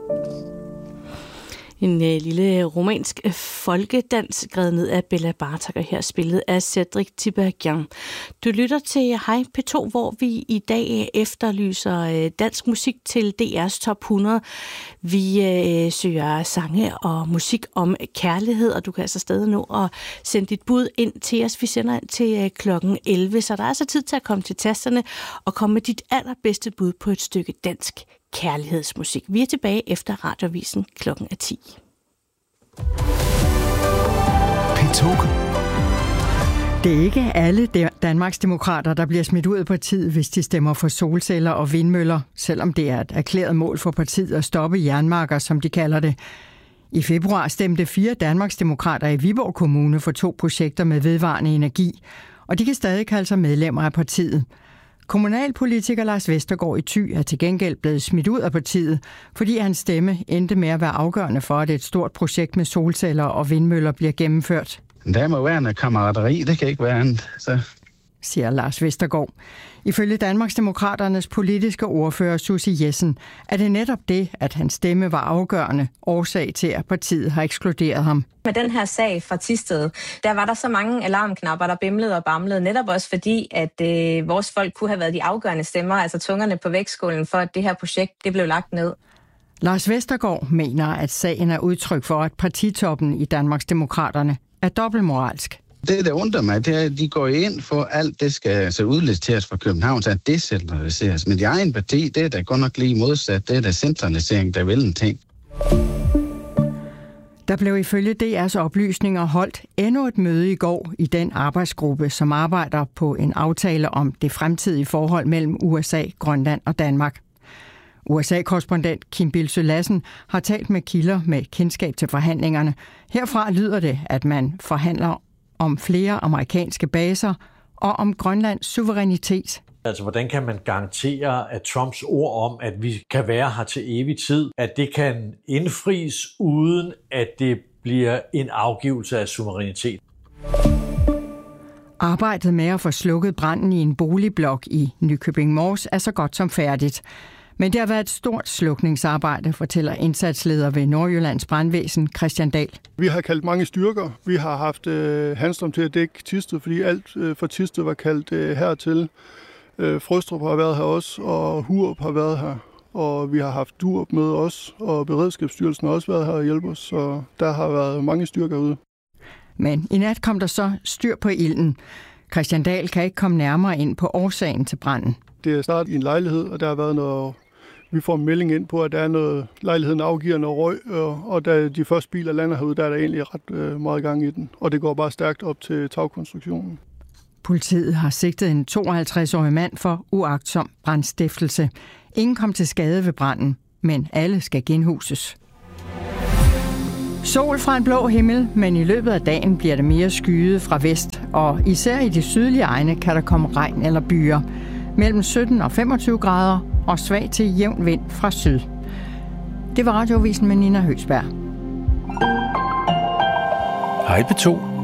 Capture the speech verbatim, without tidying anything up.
En øh, lille romansk øh, folkedans skrevet ned af Bella Bartok, og her spillet af Cédric Tiberghien. Du lytter til Hej P to, hvor vi i dag efterlyser øh, dansk musik til D R's top hundrede. Vi øh, søger sange og musik om kærlighed, og du kan altså stadig nå at sende dit bud ind til os. Vi sender ind til øh, klokken elleve, så der er altså tid til at komme til tasterne og komme med dit allerbedste bud på et stykke dansk kærlighedsmusik. Vi er tilbage efter Radioavisen klokken er ti. P to. Det er ikke alle Danmarks demokrater, der bliver smidt ud af partiet, hvis de stemmer for solceller og vindmøller, selvom det er et erklæret mål for partiet at stoppe jernmarker, som de kalder det. I februar stemte fire Danmarks demokrater i Viborg Kommune for to projekter med vedvarende energi, og de kan stadig kalde sig medlemmer af partiet. Kommunalpolitiker Lars Vestergaard i Thy er til gengæld blevet smidt ud af partiet, fordi hans stemme endte med at være afgørende for, at et stort projekt med solceller og vindmøller bliver gennemført. Der må være en kammerateri, det kan ikke være andet, så... siger Lars Vestergaard. Ifølge Danmarksdemokraternes politiske ordfører Susie Jessen er det netop det, at hans stemme var afgørende årsag til, at partiet har ekskluderet ham. Med den her sag fra Thisted, der var der så mange alarmknapper, der bimlede og bamlede, netop også fordi, at øh, vores folk kunne have været de afgørende stemmer, altså tungerne på vægtskålen, for at det her projekt det blev lagt ned. Lars Vestergaard mener, at sagen er udtryk for, at partitoppen i Danmarksdemokraterne er dobbeltmoralsk. Det, der undrer mig, det er, at de går ind for, at alt det skal altså udliciteres fra København, så at decentraliseres. Men de egen parti, det er da godt nok lige modsat. Det er da centralisering, der vil en ting. Der blev ifølge D R's oplysninger holdt endnu et møde i går i den arbejdsgruppe, som arbejder på en aftale om det fremtidige forhold mellem U S A, Grønland og Danmark. U S A-korrespondent Kim Bildsøe Lassen har talt med kilder med kendskab til forhandlingerne. Herfra lyder det, at man forhandler om flere amerikanske baser og om Grønlands suverænitet. Altså, hvordan kan man garantere, at Trumps ord om, at vi kan være her til evig tid, at det kan indfries, uden at det bliver en afgivelse af suverænitet? Arbejdet med at få slukket branden i en boligblok i Nykøbing Mors er så godt som færdigt. Men det har været et stort slukningsarbejde, fortæller indsatsleder ved Nordjyllands Brandvæsen, Christian Dahl. Vi har kaldt mange styrker. Vi har haft øh, Hanstrom til at dække Thisted, fordi alt øh, for Thisted var kaldt øh, hertil. Øh, Frøstrup har været her også, og Hurup har været her. Og vi har haft Durup med os, og Beredskabsstyrelsen har også været her og hjælpe os. Så der har været mange styrker ude. Men i nat kom der så styr på ilden. Christian Dahl kan ikke komme nærmere ind på årsagen til branden. Det er startet i en lejlighed, og der har været noget... Vi får en melding ind på, at der er noget, lejligheden afgiver noget røg, og, og da de første biler lander herude, der er der egentlig ret øh, meget gang i den. Og det går bare stærkt op til tagkonstruktionen. Politiet har sigtet en tooghalvtreds-årig mand for uagtsom brandstiftelse. Ingen kom til skade ved branden, men alle skal genhuses. Sol fra en blå himmel, men i løbet af dagen bliver det mere skyet fra vest, og især i de sydlige egne kan der komme regn eller byger. Mellem sytten og femogtyve grader og svag til jævn vind fra syd. Det var Radioavisen med Nina Høgsberg. Hej P to.